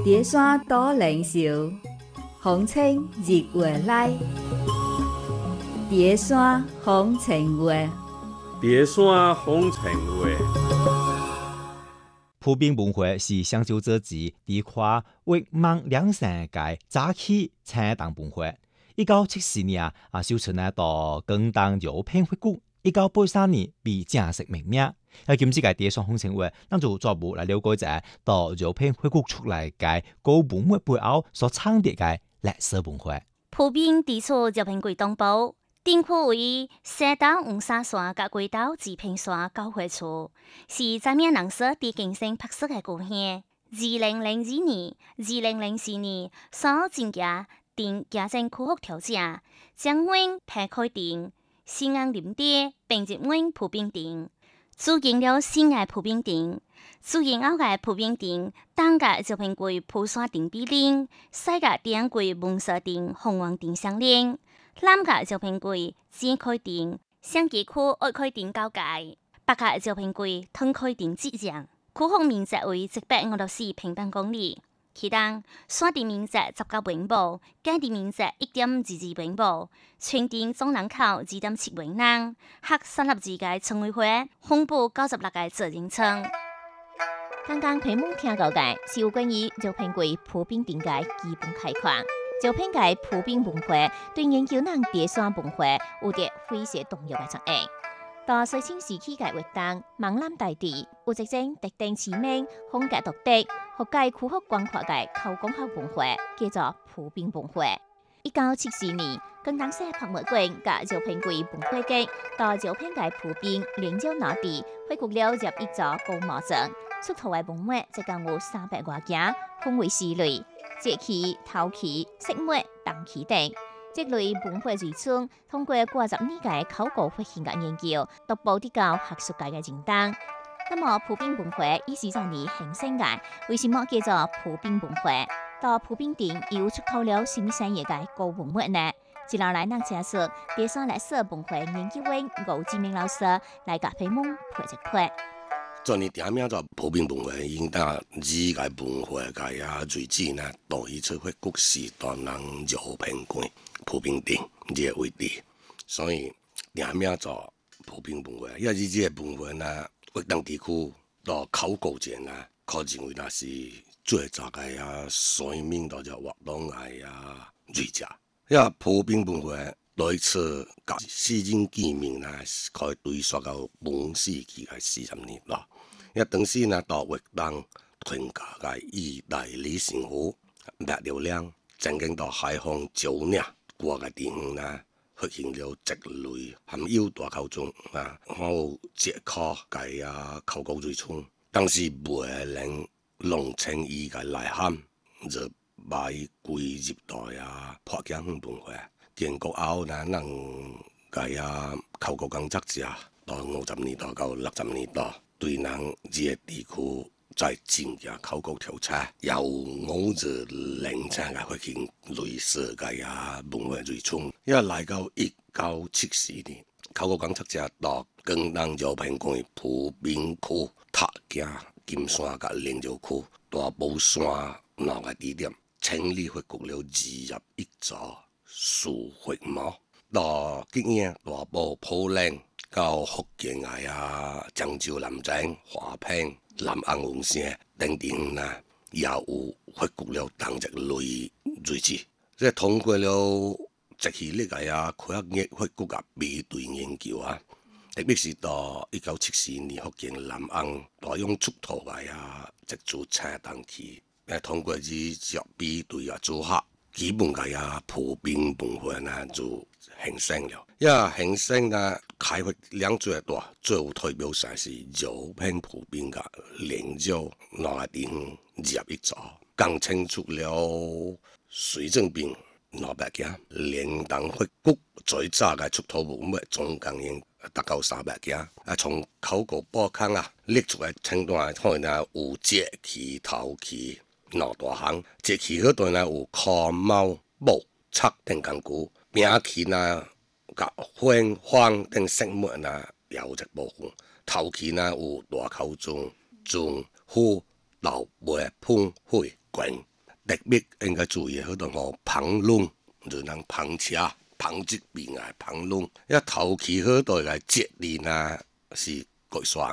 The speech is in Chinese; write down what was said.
叠山多灵秀，风清日月来。叠山风情月， 叠山风情月。 普遍文化是香蕉者之地跨域望两三届早期产党文化。1974年收存到广东药品会馆。1983年被正式命名。今次嘅叠山风情月，咱就逐步来了解一下到药品会馆出来嘅高文化背後所藏嘅嘅歷史文化。 普遍地處藥品櫃東部。定區為西島黃沙山甲軌道治平山交匯處，是知名人士佇景星拍攝嘅故鄉。2002年、2004年所增加定家政區學調整，將阮排開定新安林地並入阮普遍定，租建了新嘅普遍定，租建後嘅普遍定，當個藥品櫃普山定比鄰，西個點櫃文社定、鳳凰定相鄰。南個藥品櫃正開定，相機區愛開定交界，北個藥品櫃通開定之樣，區域面積為754平方公里，其中山地面積19平方，耕地面積1.22平方，全定總人口2.7萬人，合32個村委會，分布96個責任村。 剛剛屏幕聽到嘅是有關於藥品櫃普遍定嘅基本概況。藥品界普遍文化對研究人疊山文化有着非常重要嘅作用。到西清時期嘅活動，閩南大地有一種特定知名、風格獨特、學界區學廣闊嘅考古學文化，叫做普遍文化。1974年，廣東省博物館甲藥品櫃文化局到藥品界普遍研究內地，開掘了入一座高墓層，出土嘅文物一共有300多件，分為4類。節期、陶器、飾物、銅器等，這類文化遺存通過過10年嘅考古發現嘅研究，逐步得到學術界嘅認同。那麼普遍文化伊是怎樣形成嘅？為什麼叫做普遍文化？到普遍定又出土了什麼產業嘅高文物呢？接落來，咱請出疊山歷史文化研究員吳志明老師來甲屏幕陪一陪。 做你點名做普遍文化，應當以個文化界最主呢，到以出發局時代人藥品館普遍定呢個位置，所以點名做普遍文化。因為呢個文化呢，活動地區到考古前呢，可認為那是最早嘅水面到就活動嘅瑞者。因為普遍文化來自甲西晉記名呢，可以追溯到本世紀嘅40年咯。因為當時呢，到活動團家嘅意大利政府白流量，曾經到海防招領過嘅地方呢，發現了這類含有大口中好捷克嘅考古遺存，但是未能弄清伊嘅內涵，就把伊歸入到破鏡文化。建國後呢，人嘅考古工作者到50年代到60年代。對人這個地區在進行考古調查，有50層嘅發現類似嘅文化遺存。因為來到1974年，考古工作者到廣東藥品館普遍區、塔鏡、金山嘅靈藥區、大寶山那個地點，清理發掘了21座樹墳墓，到今年大寶普陵。到福建漳州南靖、華坪、南安文城等地呢，也有發掘了同一類遺址。即係通過了這系列嘅科學發掘嘅比對研究特別是到1974年福建南安採用出土嘅這組青銅器，通過呢個比對組合，基本嘅普遍文化呢就形成了。因為形成呢，開發量最大、最有代表性是藥品普遍嘅靈藥那個地方入一座，更清楚了水證病那百件，連同發掘最早嘅出土文物總共應達到300件。從考古報刊列出來清單可能有節器、陶器、腦大行，節器嗰度呢有科貓、木、漆等工具，兵器呢。甲花方等飾物呢有一部分，陶器呢有大口鐘、鐘、壺、豆、杯、盆、灰、罐特别应该注意好多旁拢，就人旁车、旁这边啊、旁拢，要头期好多个节令啊是。过山